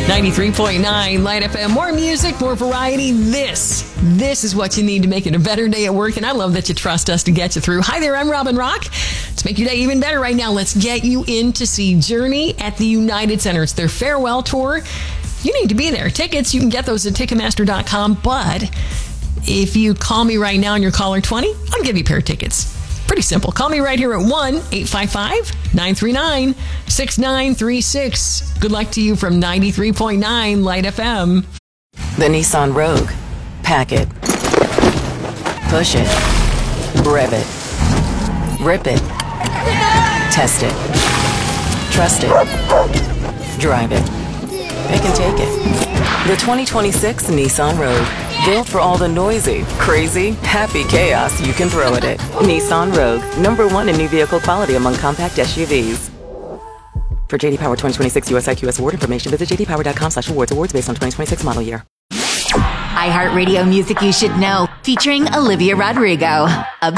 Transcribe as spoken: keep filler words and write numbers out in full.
ninety-three point nine Light F M. More music, more variety. This, this is what you need to make it a better day at work. And I love that you trust us to get you through. Hi there, I'm Robin Rock. Let's make your day even better right now. Let's get you in to see Journey at the United Center. It's their farewell tour. You need to be there. Tickets, you can get those at Ticketmaster dot com. But if you call me right now and you're caller twenty, I'll give you a pair of tickets. Pretty simple. Call me right here at one eight five five, nine three nine, six nine three six. Good luck to you from ninety-three point nine Light F M. The Nissan Rogue. Pack it. Push it. Rev it. Rip it. Test it. Trust it. Drive it. Pick and take it. The twenty twenty-six Nissan Rogue. Built for all the noisy, crazy, happy chaos you can throw at it. Nissan Rogue. Number one in new vehicle quality among compact S U Vs. For J D Power twenty twenty-six U S I Q S award information, visit j d power dot com slash awards. Awards based on twenty twenty-six model year. iHeartRadio music you should know. Featuring Olivia Rodrigo. Obsessed.